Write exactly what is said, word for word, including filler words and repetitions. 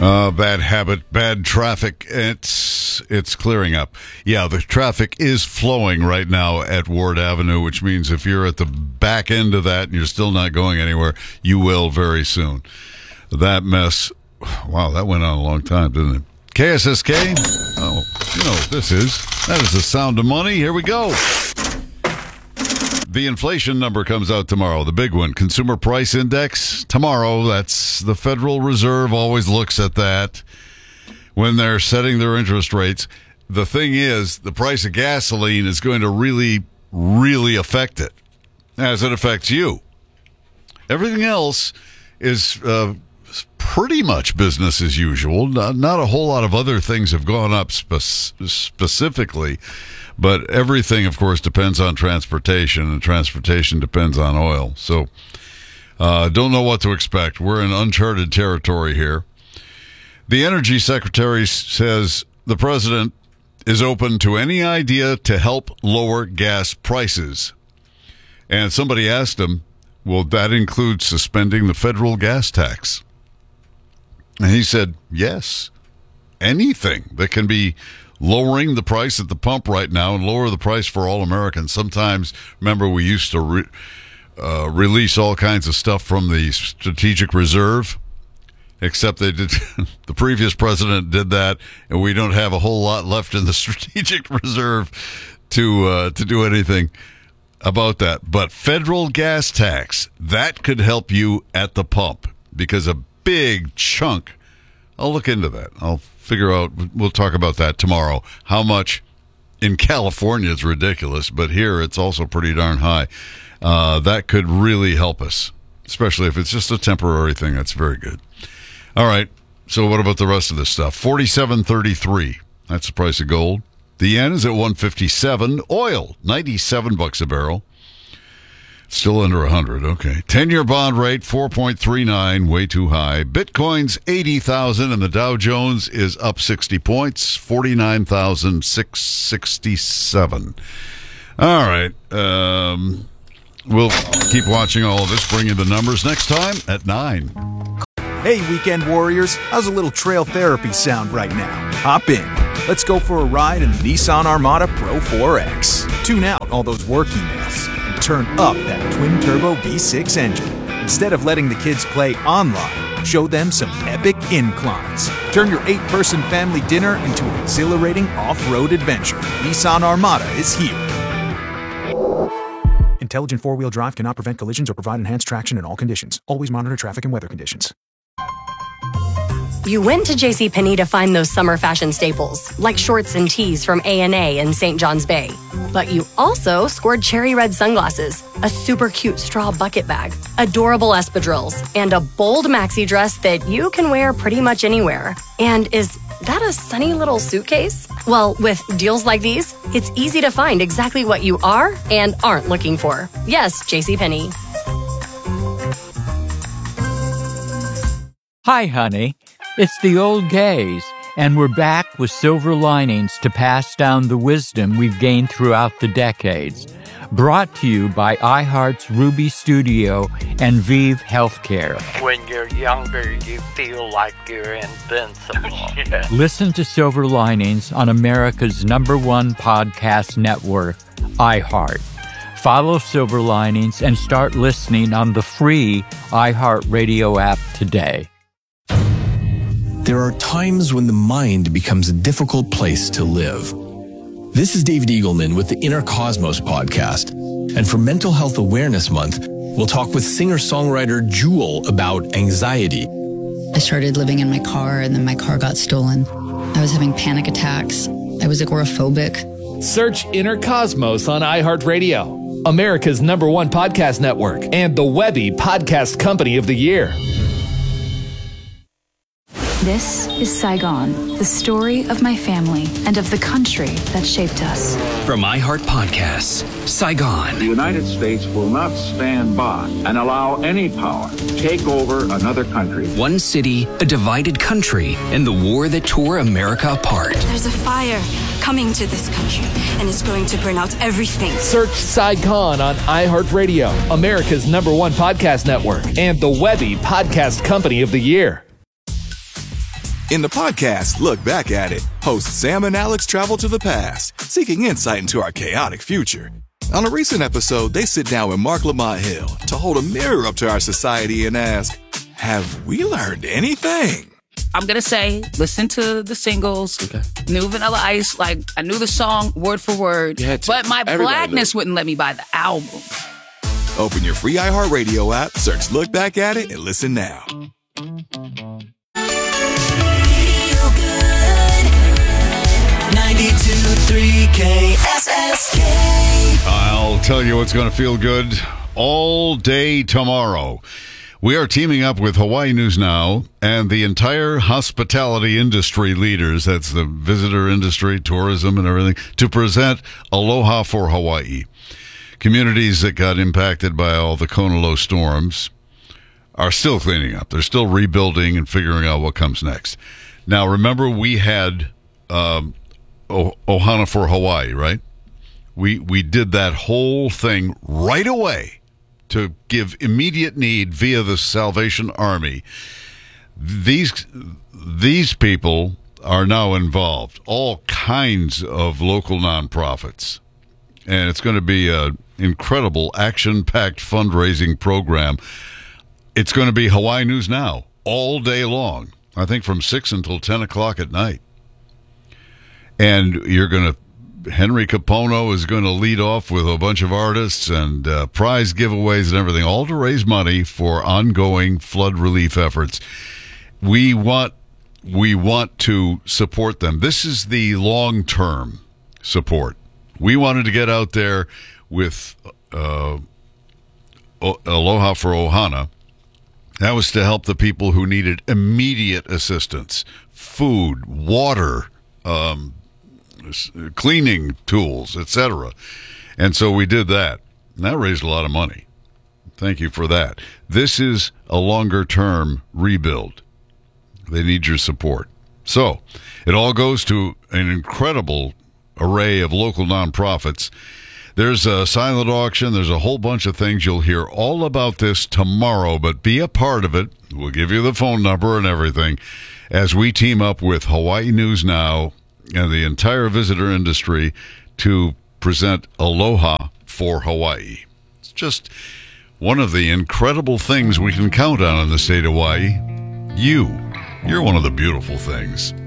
Uh, bad habit, bad traffic. It's it's clearing up. Yeah, the traffic is flowing right now at Ward Avenue, which means if you're at the back end of that and you're still not going anywhere, you will very soon. That mess, wow, that went on a long time, didn't it? K S S K? Oh, you know what this is. That is the sound of money. Here we go. The inflation number comes out tomorrow, the big one, Consumer Price Index. Tomorrow, that's the Federal Reserve always looks at that when they're setting their interest rates. The thing is, the price of gasoline is going to really, really affect it, as it affects you. Everything else is uh, pretty much business as usual. Not, not a whole lot of other things have gone up spe- specifically. But everything, of course, depends on transportation, and transportation depends on oil. So uh, don't know what to expect. We're in uncharted territory here. The Energy Secretary says the president is open to any idea to help lower gas prices. And somebody asked him, will that include suspending the federal gas tax? And he said, yes, anything that can be lowering the price at the pump right now and lower the price for all Americans. Sometimes, remember, we used to re- uh, release all kinds of stuff from the strategic reserve, except they did. The previous president did that, and we don't have a whole lot left in the strategic reserve to uh, to do anything about that. But federal gas tax, that could help you at the pump, because a big chunk, I'll look into that. I'll figure out, we'll talk about that tomorrow. How much in California is ridiculous, but here it's also pretty darn high. Uh, that could really help us, especially if it's just a temporary thing. That's very good. All right, so what about the rest of this stuff? forty-seven thirty-three, that's the price of gold. The yen is at one fifty-seven. Oil, ninety-seven bucks a barrel. Still under one hundred, okay. ten-year bond rate, four point three nine, way too high. Bitcoin's eighty thousand, and the Dow Jones is up sixty points, forty-nine thousand six hundred sixty-seven. All right. Um, we'll keep watching all of this, bring you the numbers next time at nine. Hey, weekend warriors. How's a little trail therapy sound right now? Hop in. Let's go for a ride in the Nissan Armada Pro four X. Tune out all those work emails. Turn up that twin-turbo V six engine. Instead of letting the kids play online, show them some epic inclines. Turn your eight-person family dinner into an exhilarating off-road adventure. Nissan Armada is here. Intelligent four-wheel drive cannot prevent collisions or provide enhanced traction in all conditions. Always monitor traffic and weather conditions. You went to JCPenney to find those summer fashion staples, like shorts and tees from A and A in Saint John's Bay. But you also scored cherry red sunglasses, a super cute straw bucket bag, adorable espadrilles, and a bold maxi dress that you can wear pretty much anywhere. And is that a sunny little suitcase? Well, with deals like these, it's easy to find exactly what you are and aren't looking for. Yes, JCPenney. Hi, honey. It's the old gays, and we're back with silver linings to pass down the wisdom we've gained throughout the decades. Brought to you by iHeart's Ruby Studio and Vive Healthcare. When you're younger, you feel like you're invincible. Yeah. Listen to Silver Linings on America's number one podcast network, iHeart. Follow Silver Linings and start listening on the free iHeartRadio app today. There are times when the mind becomes a difficult place to live. This is David Eagleman with the Inner Cosmos podcast. And for Mental Health Awareness Month, we'll talk with singer-songwriter Jewel about anxiety. I started living in my car, and then my car got stolen. I was having panic attacks. I was agoraphobic. Search Inner Cosmos on iHeartRadio, America's number one podcast network, and the Webby Podcast Company of the Year. This is Saigon, the story of my family and of the country that shaped us. From iHeart Podcasts, Saigon. The United States will not stand by and allow any power to take over another country. One city, a divided country, and the war that tore America apart. There's a fire coming to this country, and it's going to burn out everything. Search Saigon on iHeartRadio, America's number one podcast network, and the Webby Podcast Company of the Year. In the podcast, Look Back at It, hosts Sam and Alex travel to the past, seeking insight into our chaotic future. On a recent episode, they sit down with Mark Lamont Hill to hold a mirror up to our society and ask, have we learned anything? I'm going to say, listen to the singles, okay. New Vanilla Ice, like, I knew the song word for word, but my Everybody blackness knows. Wouldn't let me buy the album. Open your free iHeartRadio app, search Look Back at It, and listen now. ninety-two point three K S S K. I'll tell you what's going to feel good all day tomorrow. We are teaming up with Hawaii News Now and the entire hospitality industry leaders, that's the visitor industry, tourism and everything, to present Aloha for Hawaii. Communities that got impacted by all the Kona low storms are still cleaning up. They're still rebuilding and figuring out what comes next. Now, remember, we had um, o- Ohana for Hawaii, right? We we did that whole thing right away to give immediate need via the Salvation Army. These these people are now involved, all kinds of local nonprofits. And it's going to be an incredible action-packed fundraising program. It's going to be Hawaii News Now all day long, I think from six until ten o'clock at night. And you're going to Henry Capono is going to lead off with a bunch of artists and uh, prize giveaways and everything, all to raise money for ongoing flood relief efforts. We want we want to support them. This is the long-term support. We wanted to get out there with uh, Aloha for Ohana. That was to help the people who needed immediate assistance, food, water, um, cleaning tools, et cetera. And so we did that. And that raised a lot of money. Thank you for that. This is a longer-term rebuild. They need your support. So it all goes to an incredible array of local nonprofits. There's a silent auction. There's a whole bunch of things. You'll hear all about this tomorrow, but be a part of it. We'll give you the phone number and everything as we team up with Hawaii News Now and the entire visitor industry to present Aloha for Hawaii. It's just one of the incredible things we can count on in the state of Hawaii. You. You're one of the beautiful things.